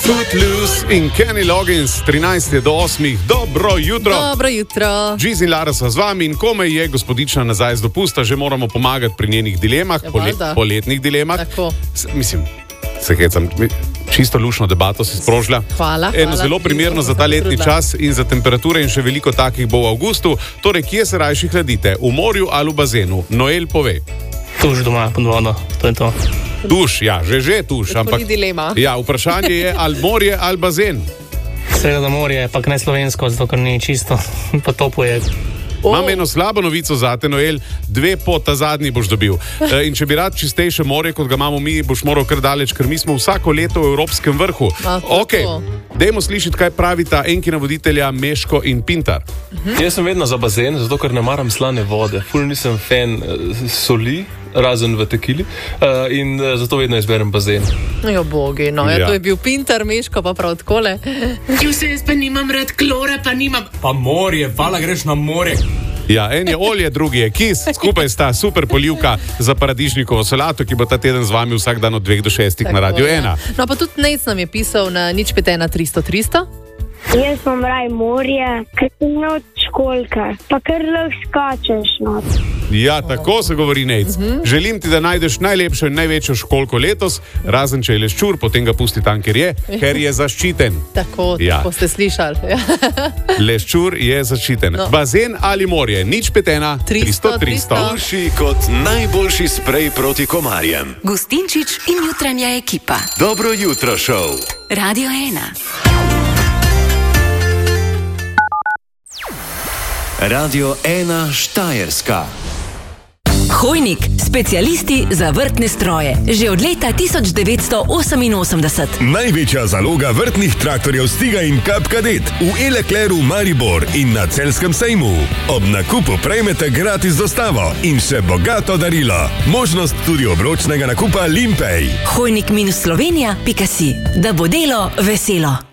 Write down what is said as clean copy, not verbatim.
Footloose in Kenny Loggins, 13 do 8. Dobro jutro. Dobro jutro. Giz in Lara sva z vami in komaj je gospodična nazaj z dopusta, že moramo pomagati pri njenih dilemah, poletnih dilemah. Tako. Mislim, se hecam, čisto lušno debato si sprožila. Hvala. Eno zelo primerno za ta letni čas in za temperature in še veliko takih bo v avgustu. Torej, kje se rajši hladite? V morju ali v bazenu? Noel pove. Tuš doma pod vodo, to je to. Tuš, ja, že tuš, ampak ja, vprašanje je ali morje ali bazen. Seveda morje, pa ne slovensko, zato ker ni čisto, pa topo je. Imam eno slabo novico zate, Noel, 2 po ta zadnji boš dobil. In če bi rad čistejše morje, kot ga imamo mi, boš moral kar daleč, ker mi smo vsako leto v evropskem vrhu. Ok, dajmo slišati, kaj pravita enkina voditelja Meško in Pintar. Jaz sem vedno za bazen, zato ker ne maram slane vode. Ful nisem fan soli, razen v tekili, in zato vedno izberem bazen. Jo bogi, no, ja, to je bil Pintar, Meško pa prav takole. Jaz pa nimam rad klora, pa nimam... Pa morje, hvala greš na morje. Ja, en je olje, drugi je kis, skupaj sta super polivka za paradižnikovo solato, ki bo ta teden z vami vsak dan od 2 do 6 na Radio 1. No, pa tudi Nejc nam je pisal na 051 300 300. Jaz sem raj morje, ker sem not školjka, pa kar lahko skačeš not. Ja, tako se govori, Nejc. Želim ti, da najdeš najlepšo in največjo školjko letos, razen če je leščur, potem ga pusti tam, ker je zaščiten. Tako, tako ste slišali. Leščur je zaščiten. No. Bazen ali morje? 051 300 300. Boljši kot najboljši sprej proti komarjem. Gustinčič in jutranja ekipa. Dobro jutro šov. Radio 1. Radio 1 Štajerska. Hojnik, specialisti za vrtne stroje. Že od leta 1988. Največja zaloga vrtnih traktorjev Stiga in Kap Kadet v E-Leclercu Maribor in na Celjskem sejmu. Ob nakupu prejmete gratis dostavo in še bogato darilo. Možnost tudi obročnega nakupa Limpej. Hojnik-Slovenija.si, da bo delo veselo.